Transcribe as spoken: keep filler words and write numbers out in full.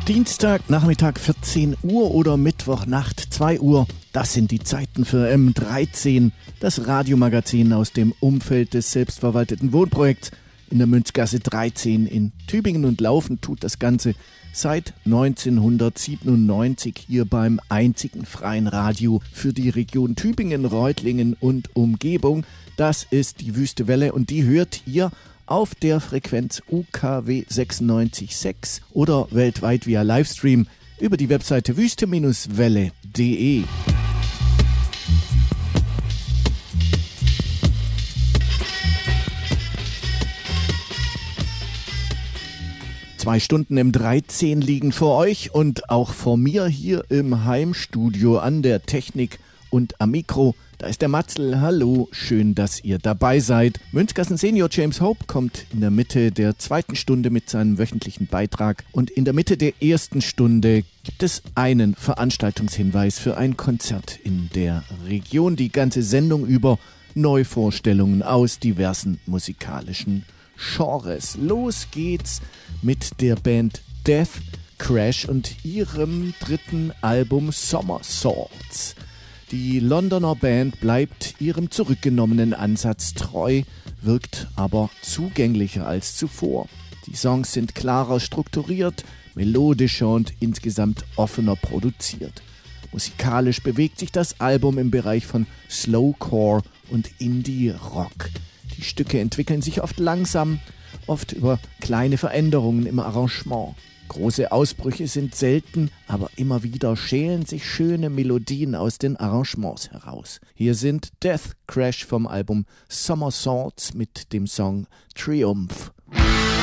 Dienstag, Nachmittag vierzehn Uhr oder Mittwochnacht zwei Uhr. Das sind die Zeiten für M dreizehn, das Radiomagazin aus dem Umfeld des selbstverwalteten Wohnprojekts in der Münzgasse dreizehn in Tübingen, und laufen tut das Ganze seit neunzehnhundertsiebenundneunzig hier beim einzigen freien Radio für die Region Tübingen, Reutlingen und Umgebung. Das ist die Wüste Welle, und die hört ihr auf der Frequenz U K W sechsundneunzig Komma sechs oder weltweit via Livestream über die Webseite wüste Welle punkt de. Zwei Stunden im dreizehn liegen vor euch und auch vor mir hier im Heimstudio an der Technik und am Mikro. Da ist der Matzl. Hallo, schön, dass ihr dabei seid. Münzgassen Senior James Hope kommt in der Mitte der zweiten Stunde mit seinem wöchentlichen Beitrag. Und in der Mitte der ersten Stunde gibt es einen Veranstaltungshinweis für ein Konzert in der Region. Die ganze Sendung über Neuvorstellungen aus diversen musikalischen Genres. Los geht's mit der Band Death Crash und ihrem dritten Album Somersaults. Die Londoner Band bleibt ihrem zurückgenommenen Ansatz treu, wirkt aber zugänglicher als zuvor. Die Songs sind klarer strukturiert, melodischer und insgesamt offener produziert. Musikalisch bewegt sich das Album im Bereich von Slowcore und Indie-Rock. Die Stücke entwickeln sich oft langsam, oft über kleine Veränderungen im Arrangement. Große Ausbrüche sind selten, aber immer wieder schälen sich schöne Melodien aus den Arrangements heraus. Hier sind Death Crash vom Album Somersaults mit dem Song Triumph.